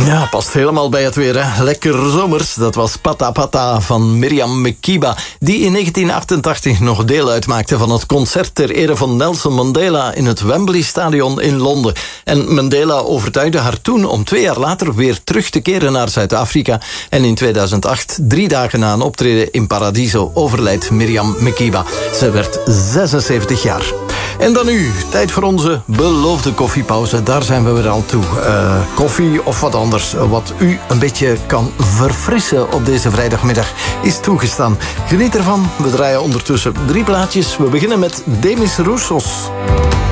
Ja, past helemaal bij het weer, hè. Lekker zomers. Dat was Pata Pata van Miriam Makeba, die in 1988 nog deel uitmaakte van het concert ter ere van Nelson Mandela in het Wembley Stadion in Londen. En Mandela overtuigde haar toen om 2 jaar later weer terug te keren naar Zuid-Afrika. En in 2008, 3 dagen na een optreden in Paradiso, overlijdt Miriam Makeba. Ze werd 76 jaar. En dan nu, tijd voor onze beloofde koffiepauze. Daar zijn we weer al toe. Koffie of wat anders, wat u een beetje kan verfrissen op deze vrijdagmiddag, is toegestaan. Geniet ervan. We draaien ondertussen 3 plaatjes. We beginnen met Demis Roussos.